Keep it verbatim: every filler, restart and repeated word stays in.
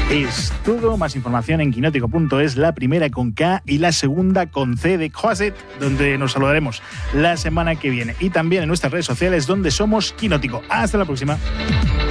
Es todo, más información en quinótico punto es, la primera con K y la segunda con C de Quasit, donde nos saludaremos la semana que viene. Y también en nuestras redes sociales, donde somos Quinótico. Hasta la próxima.